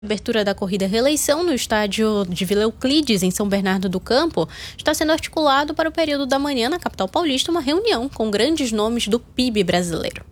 abertura da corrida à reeleição no estádio de Vila Euclides, em São Bernardo do Campo, está sendo articulado para o período da manhã na capital paulista uma reunião com grandes nomes do PIB brasileiro.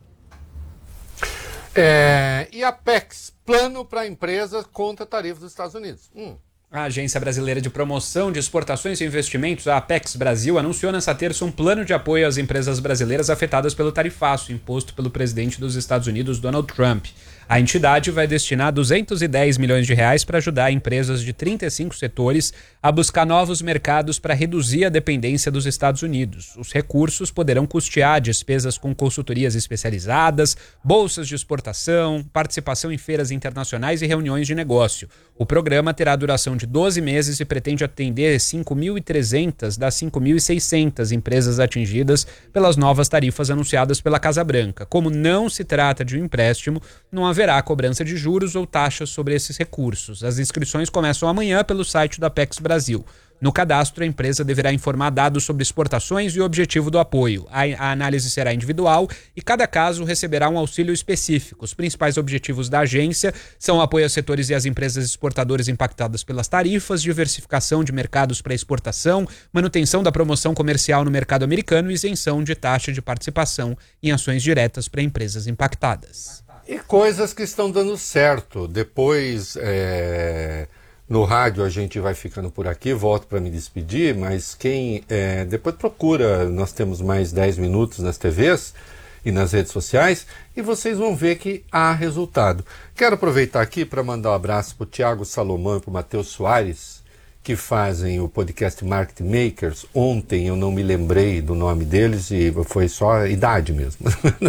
E a Apex, plano para empresas contra tarifas dos Estados Unidos. A Agência Brasileira de Promoção de Exportações e Investimentos, a Apex Brasil, anunciou nesta terça um plano de apoio às empresas brasileiras afetadas pelo tarifaço imposto pelo presidente dos Estados Unidos, Donald Trump. A entidade vai destinar 210 milhões de reais para ajudar empresas de 35 setores a buscar novos mercados para reduzir a dependência dos Estados Unidos. Os recursos poderão custear despesas com consultorias especializadas, bolsas de exportação, participação em feiras internacionais e reuniões de negócio. O programa terá duração de 12 meses e pretende atender 5.300 das 5.600 empresas atingidas pelas novas tarifas anunciadas pela Casa Branca. Como não se trata de um empréstimo, não haverá cobrança de juros ou taxas sobre esses recursos. As inscrições começam amanhã pelo site da Apex Brasil. No cadastro, a empresa deverá informar dados sobre exportações e o objetivo do apoio. A análise será individual e cada caso receberá um auxílio específico. Os principais objetivos da agência são o apoio aos setores e às empresas exportadoras impactadas pelas tarifas, diversificação de mercados para exportação, manutenção da promoção comercial no mercado americano e isenção de taxa de participação em ações diretas para empresas impactadas. E coisas que estão dando certo. Depois, no rádio a gente vai ficando por aqui, volto para me despedir, mas quem depois procura, nós temos mais 10 minutos nas TVs e nas redes sociais, e vocês vão ver que há resultado. Quero aproveitar aqui para mandar um abraço para o Thiago Salomão e para o Matheus Soares, que fazem o podcast Market Makers. Ontem eu não me lembrei do nome deles e foi só idade mesmo.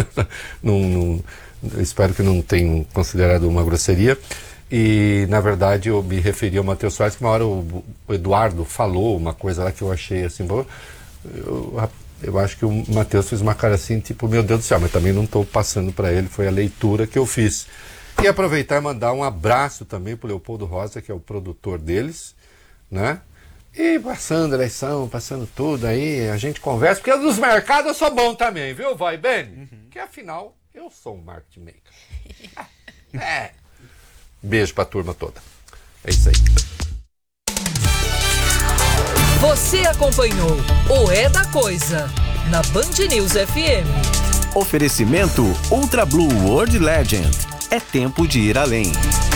Espero que não tenham considerado uma grosseria. E, na verdade, eu me referi ao Matheus Soares, que uma hora o Eduardo falou uma coisa lá que eu achei assim... Eu acho que o Matheus fez uma cara assim, tipo, meu Deus do céu, mas também não estou passando para ele, foi a leitura que eu fiz. E aproveitar e mandar um abraço também para o Leopoldo Rosa, que é o produtor deles, né? E passando eleição, passando tudo aí, a gente conversa, porque nos mercados eu sou bom também, viu, Vai Bene? Que afinal, eu sou um market maker. Beijo pra turma toda. É isso aí. Você acompanhou o É da Coisa na Band News FM. Oferecimento Ultra Blue World Legend. É tempo de ir além.